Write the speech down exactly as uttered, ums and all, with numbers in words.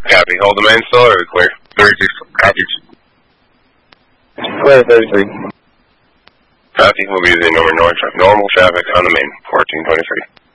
Copy. Hold the main still, or are we clear? thirty-six, copy. Clear thirty-three. Copy. We'll be using normal, normal traffic on the main, fourteen twenty-three.